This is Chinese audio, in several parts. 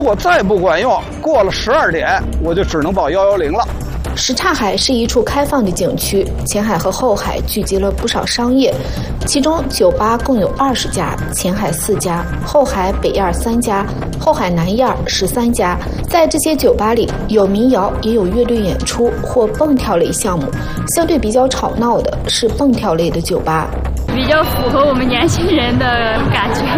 如果再不管用，过了12点，我就只能报110了。 什刹海是一处开放的景区，前海和后海聚集了不少商业，其中酒吧共有20家，前海4家，后海北燕3家，后海南燕13家。在这些酒吧里，有民谣，也有乐队演出或蹦跳类项目。相对比较吵闹的是蹦跳类的酒吧， 比较符合我们年轻人的感觉。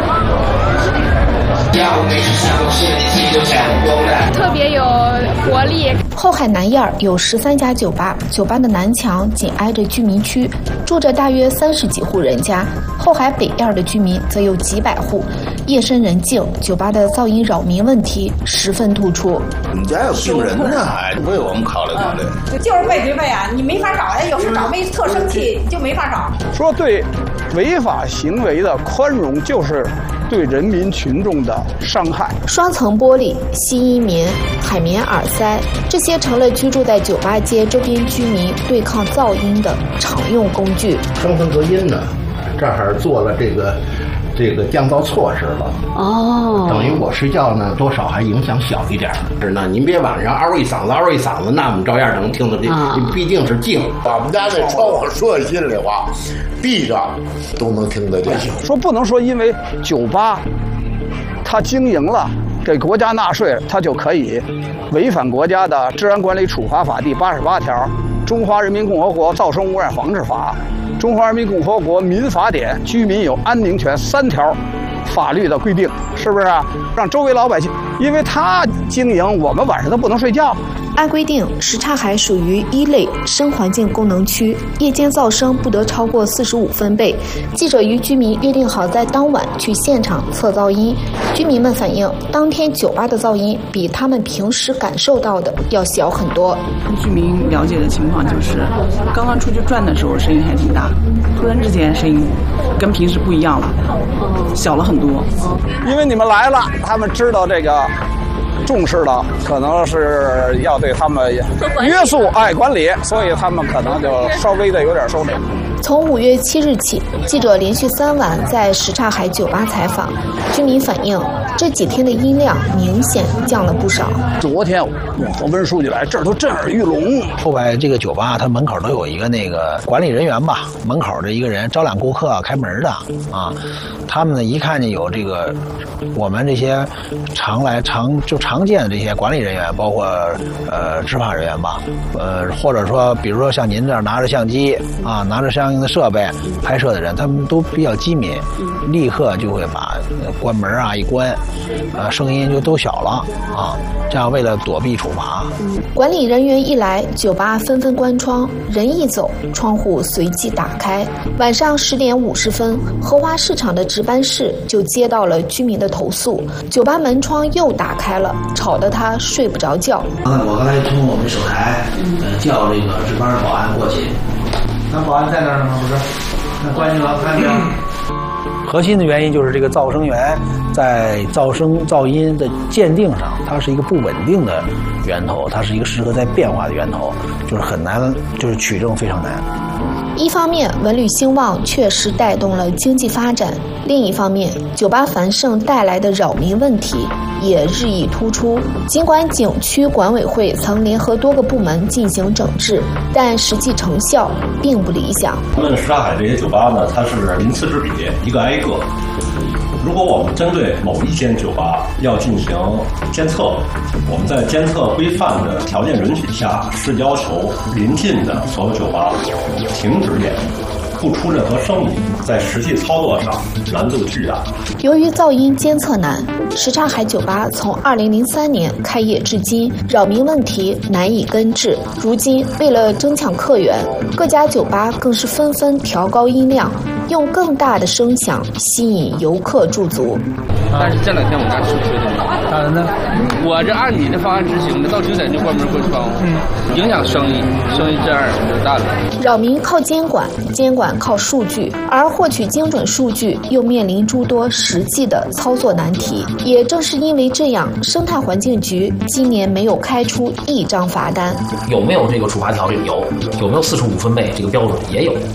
特别有活力。 后海南燕有13家酒吧，酒吧的南墙紧挨着居民区，住着大约30几户人家。后海北燕的居民则有几百户，夜深人静，酒吧的噪音扰民问题十分突出。 你家有病人呢，还不为我们考虑考虑。 就是背对背啊，你没法找呀，有时找没特生气就没法找。 说对违法行为的宽容，就是对人民群众的伤害。 双层玻璃、吸音棉、海绵耳塞，这些成了居住在酒吧街周边居民对抗噪音的常用工具。 双层隔音呢，这儿做了这个降噪措施了。等于我睡觉呢，多少还影响小一点。是呢，您别晚上嗷一嗓子，那我们照样能听得见。毕竟是静。 我们家那窗户说心里话，闭着都能听得见。 说不能说因为酒吧它经营了，给国家纳税，它就可以违反国家的治安管理处罚法第88条、中华人民共和国噪声污染防治法、中华人民共和国民法典居民有安宁权3条法律的规定，是不是啊？让周围老百姓，因为他经营，我们晚上都不能睡觉。 按规定，什刹海属于1类声环境功能区，夜间噪声不得超过45分贝。记者与居民约定好在当晚去现场测噪音，居民们反映，当天酒吧的噪音比他们平时感受到的要小很多。 居民了解的情况就是，刚刚出去转的时候声音还挺大，突然之间声音跟平时不一样了，小了很多。 因为你们来了，他们知道这个重视的可能是要对他们约束管理，所以他们可能就稍微的有点收敛。 从5月7日起，记者连续3晚在什刹海酒吧采访，居民反映这几天的音量明显降了不少。 昨天我温书记来，这儿都震耳欲聋。 后边这个酒吧，它门口都有一个那个管理人员吧，门口的一个人招揽顾客、开门的啊。他们呢一看见有这个我们这些常见的这些管理人员，包括执法人员吧，或者说比如说像您这儿拿着相机啊，拿着相应的设备拍摄的人，他们都比较机敏，立刻就会把关门啊一关，声音就都小了啊，这样为了躲避处罚。 管理人员一来，酒吧纷纷关窗，人一走，窗户随即打开。晚上10点50分，荷花市场的值班室就接到了居民的投诉，酒吧门窗又打开了，吵得他睡不着觉。 我刚才从我们手台叫这个值班保安过去，那保安在那儿呢吗？不是，那关系了，看见没有？核心的原因就是这个噪声源在噪音的鉴定上，它是一个不稳定的源头，它是一个适合在变化的源头，就是很难，就是取证非常难。 一方面，文旅兴旺确实带动了经济发展；另一方面，酒吧繁盛带来的扰民问题也日益突出。尽管景区管委会曾联合多个部门进行整治，但实际成效并不理想。 咱们什刹海这些酒吧呢，它是鳞次栉比，一个挨一个。如果我们针对某一间酒吧要进行监测，我们在监测规范的条件允许下，是要求临近的所有酒吧停止演出，不出任何声音，在实际操作上难度巨大。 由于噪音监测难，什刹海酒吧从2003年开业至今，扰民问题难以根治。如今，为了争抢客源，各家酒吧更是纷纷调高音量，用更大的声响吸引游客驻足。 但是这2天我家吃亏的了。当然呢，我这按你的方案执行的，到9点就关门关窗户，影响生意这样就大了。 扰民靠监管，监管靠数据，而获取精准数据又面临诸多实际的操作难题。也正是因为这样，生态环境局今年没有开出1张罚单。 有没有这个处罚条例？有没有45分贝这个标准？也有。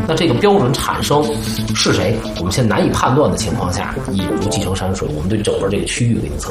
那这个标准产生是谁，我们现在难以判断的情况下，引入继承山水，我们对整个这个区域给测，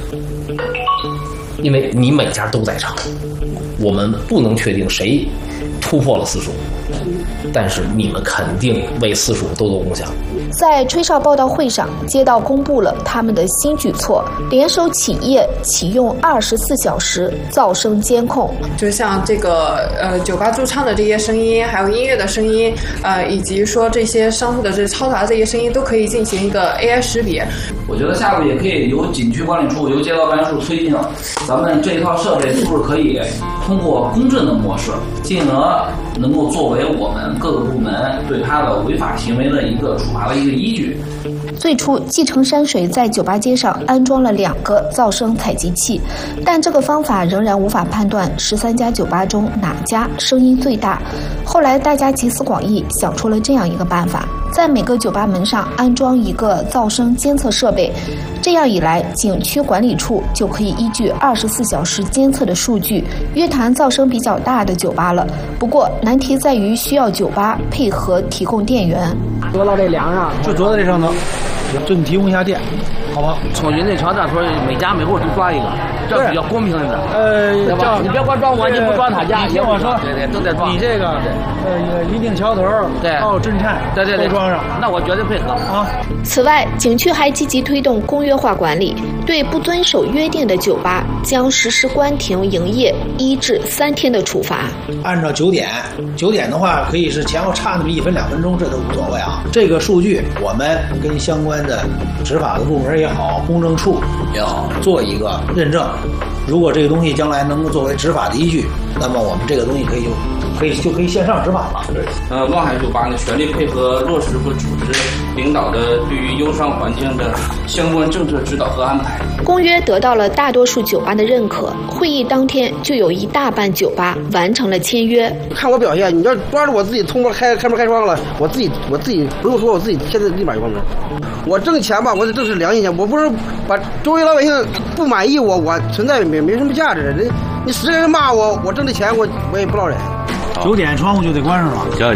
因为你每家都在唱，我们不能确定谁突破了45，但是你们肯定为45都做贡献。 在吹哨报道会上，街道公布了他们的新举措，联手企业启用24小时噪声监控。 就像这个酒吧驻唱的这些声音，还有音乐的声音，以及说这些商户的这嘈杂这些声音，都可以进行一个 AI 识别。 我觉得下步也可以由景区管理处、由街道办事处推进，咱们这一套设备是不是可以通过公证的模式，进而能够作为我们各个部门对他的违法行为的一个处罚的一个依据。 最初，继承山水在酒吧街上安装了2个噪声采集器，但这个方法仍然无法判断13家酒吧中哪家声音最大。后来，大家集思广益，想出了这样一个办法：在每个酒吧门上安装一个噪声监测设备。这样一来，景区管理处就可以依据24小时监测的数据，约谈噪声比较大的酒吧了。不过，难题在于需要酒吧配合提供电源。 搁到这梁上，就搁到这上头，就你提供一下电，好吧？ 从云内桥这说，每家每户都抓一个，这比较公平的。对吧？你别光抓我，你不抓他家。 你听我说， 对，都得抓。 你这个，一定桥头， 对， 到镇寨， 对， 都装上。 那我绝对配合啊。 此外，景区还积极推动公约化管理，对不遵守约定的酒吧将实施关停营业1至3天的处罚。 按照9点的话，可以是前后差那么1分2分钟，这都无所谓啊。这个数据我们跟相关的执法的部门也好，公证处也好，做一个认证。如果这个东西将来能够作为执法的依据，那么我们这个东西可以线上执法了。 望海酒吧呢，全力配合落实和组织领导的对于忧伤环境的相关政策指导和安排。 公约得到了大多数酒吧的认可，会议当天就有一大半酒吧完成了签约。 看我表现，你要抓着我自己通过开门开窗了，我自己不用说，我自己现在立马就关门。我挣钱吧，我得挣是良心钱，我不是把周围老百姓不满意我存在没什么价值。你10个人骂我挣的钱我也不落忍。 9点窗户就得关上了。 行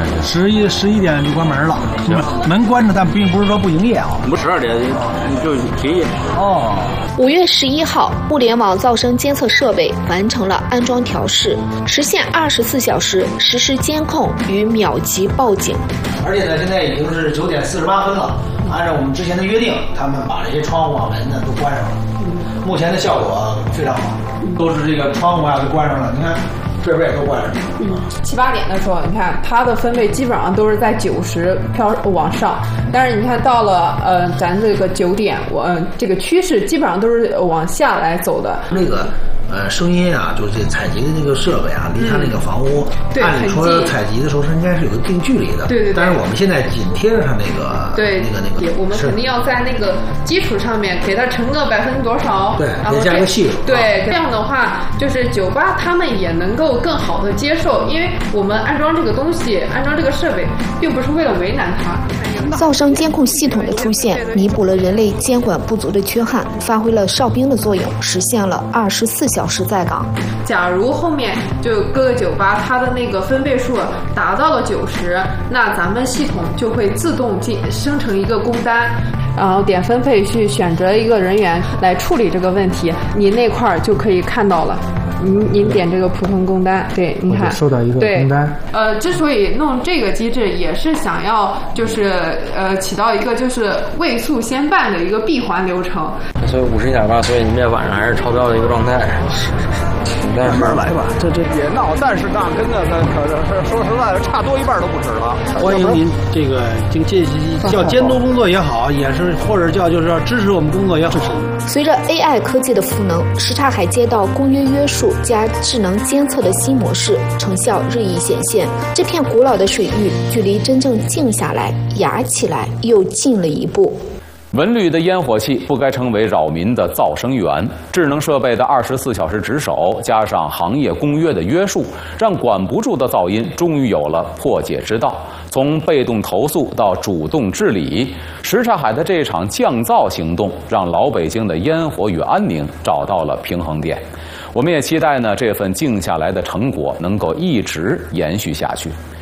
11点就关门了。门关着，但并不是说不营业啊。 不12点就停业。 哦。 5月11号，物联网噪声监测设备完成了安装调试，实现24小时实时监控与秒级报警。 而且呢，现在已经是9点48分了。按照我们之前的约定，他们把这些窗户啊门呢都关上了。目前的效果非常好，都是这个窗户啊都关上了。你看。这边也都关上。 7、8点的时候，你看它的分贝基本上都是在90飘往上，但是你看到了咱这个9点，这个趋势基本上都是往下来走的。 那个声音啊，就是采集的那个设备啊，离他那个房屋，按理说采集的时候是应该是有一定距离的。 对。 但是我们现在紧贴着它那个， 对，那个，我们肯定要在那个基础上面给它乘个%多少， 对，再加个系数。 对，这样的话，就是酒吧他们也能够更好的接受，因为我们安装这个东西，安装这个设备，并不是为了为难他。 噪声监控系统的出现，弥补了人类监管不足的缺憾，发挥了哨兵的作用，实现了24小时在岗。 假如后面就各个酒吧它的那个分贝数达到了90，那咱们系统就会自动生成一个工单，然后点分配去选择一个人员来处理这个问题，你那块儿就可以看到了。您点这个普通工单，对，你看收到一个工单。 之所以弄这个机制，也是想要就是起到一个就是未速先办的一个闭环流程。 所以50点吧，所以你们这晚上还是超标的一个状态。 慢慢来吧，这别闹，但是那跟那个可是说实在的，差多一半都不止了。 欢迎您这个叫监督工作也好，也是或者就是要支持我们工作也好。 随着 AI 科技的赋能，什刹海街道公约约束加智能监测的新模式成效日益显现。这片古老的水域距离真正静下来、雅起来又近了一步。 文旅的烟火气不该成为扰民的噪声源，智能设备的24小时值守，加上行业公约的约束，让管不住的噪音终于有了破解之道。从被动投诉到主动治理，什刹海的这场降噪行动，让老北京的烟火与安宁找到了平衡点。我们也期待呢，这份静下来的成果能够一直延续下去。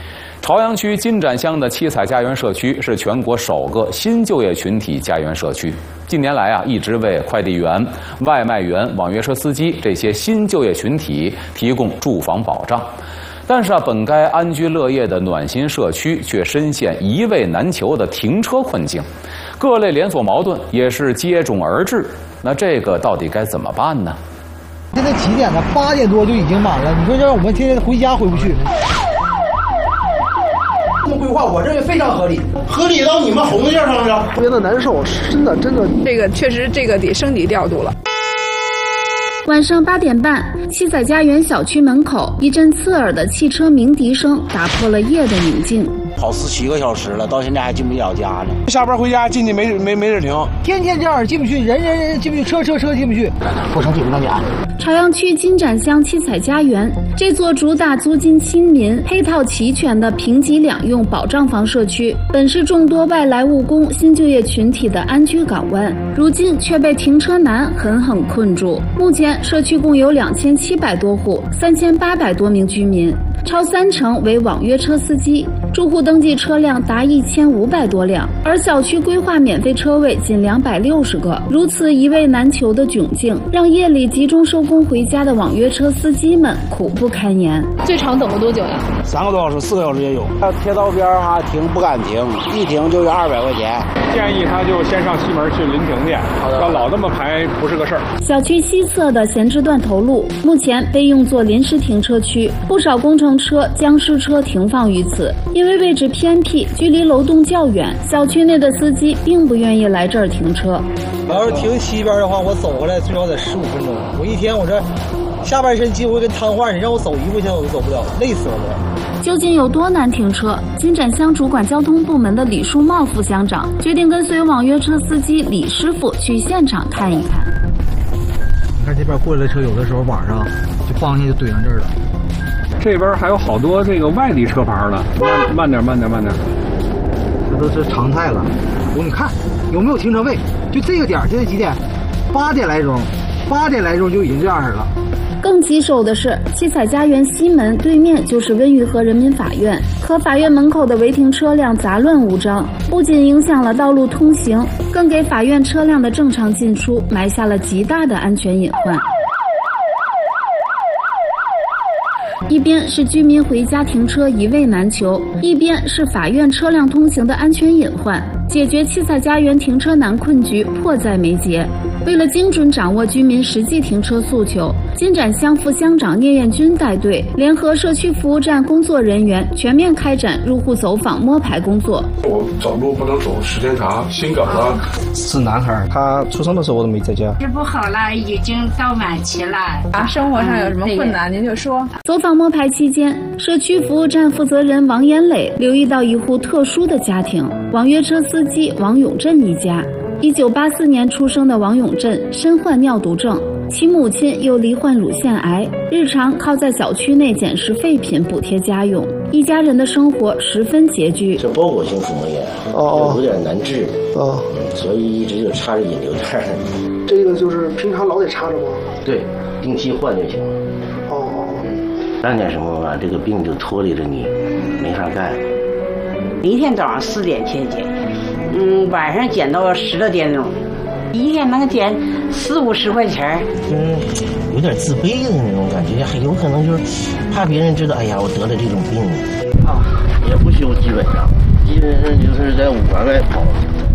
朝阳区金盏乡的七彩家园社区是全国首个新就业群体家园社区。近年来一直为快递员、外卖员、网约车司机这些新就业群体提供住房保障。但是本该安居乐业的暖心社区却深陷一位难求的停车困境，各类连锁矛盾也是接踵而至。那这个到底该怎么办呢？ 现在几点了？8点多就已经满了。你说让我们天天回家回不去。 这么规划，我认为非常合理， 合理到你们红线上了， 特别的难受，真的。 这个确实，这个得升级调度了。 晚上8点半，七彩家园小区门口，一阵刺耳的汽车鸣笛声打破了夜的宁静。 跑17个小时了，到现在还进不了家呢。 下班回家进去没地停，天天这样进不去，人进不去，车进不去， 不成进不了家。 朝阳区金盏乡七彩家园，这座主打租金亲民、配套齐全的平级两用保障房社区，本是众多外来务工新就业群体的安居港湾，如今却被停车难狠狠困住。目前，社区共有2700多户，3800多名居民，超30%为网约车司机，住户登记车辆达1500多辆，而小区规划免费车位仅260个。如此一位难求的窘境，让夜里集中收工回家的网约车司机们苦不堪言。 最长等了多久呀 ？3个多小时、4个小时也有。他贴道边停不敢停，一停就要200块钱。 建议他就先上西门去临停去，要老这么排不是个事儿。 小区西侧的闲置断头路目前被用作临时停车区，不少工程车、僵尸车停放于此。因为位置偏僻，距离楼栋较远，小区内的司机并不愿意来这儿停车。 我要是停西边的话，我走回来最少得15分钟。我一天我这下半身几乎跟瘫痪，你让我走1步线我都走不了，累死我了。 究竟有多难停车？金盏乡主管交通部门的李树茂副乡长决定跟随网约车司机李师傅去现场看一看。 你看这边过来的车，有的时候晚上就方向就怼上这儿了。 这边还有好多这个外地车牌了，慢点。 这都是常态了。你看有没有停车位？就这个点，现在几点？8点来钟就已经这样式了。 更棘手的是，七彩家园西门对面就是温榆河人民法院，可法院门口的违停车辆杂乱无章，不仅影响了道路通行，更给法院车辆的正常进出埋下了极大的安全隐患。一边是居民回家停车一位难求，一边是法院车辆通行的安全隐患，解决七彩家园停车难困局迫在眉睫。为了精准掌握居民实际停车诉求，金盏乡副乡长聂艳军带队，联合社区服务站工作人员，全面开展入户走访摸排工作。 我走路不能走时间长，心梗了。 是男孩，他出生的时候我都没在家。 这不好了，已经到晚期了。 生活上有什么困难您就说。 走访摸排期间，社区服务站负责人王延磊留意到一户特殊的家庭，网约车司机王永振一家。1984年出生的王永振身患尿毒症，其母亲又罹患乳腺癌，日常靠在小区内捡拾废品补贴家用，一家人的生活十分拮据。 这包裹性腹膜炎，有点难治，所以一直就插着引流带。 这个就是平常老得插着吗？ 对，定期换就行了。干点什么吧，这个病就脱离着你，没啥干。 一天早上4点去捡，晚上捡到10多点钟，一天能捡40-50块钱。 有点自卑的那种感觉，还有可能就是怕别人知道，哎呀，我得了这种病也不修基本上就是在5环外跑。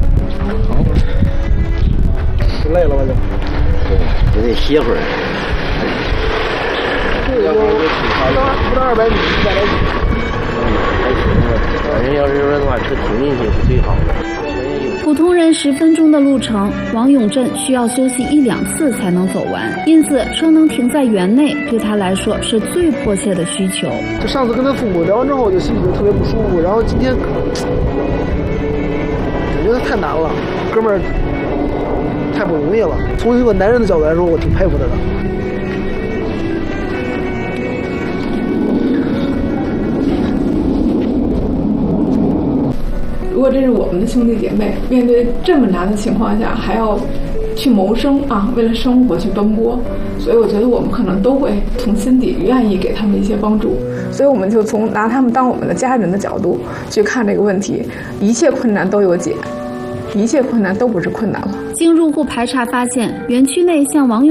累了吧就得歇会儿。 不到200米，100来米。 还行吧，反正要是说把车停进去是最好的。 普通人10分钟的路程，王永振需要休息1-2次才能走完，因此车能停在园内对他来说是最迫切的需求。 就上次跟他父母聊完之后，我就心里就特别不舒服，然后今天我觉得太难了，哥们儿太不容易了。从一个男人的角度来说，我挺佩服他的。 如果这是我们的兄弟姐妹，面对这么难的情况下，还要去谋生啊，为了生活去奔波，所以我觉得我们可能都会从心底愿意给他们一些帮助，所以我们就从拿他们当我们的家人的角度去看这个问题，一切困难都有解，一切困难都不是困难了。 经入户排查发现，园区内向王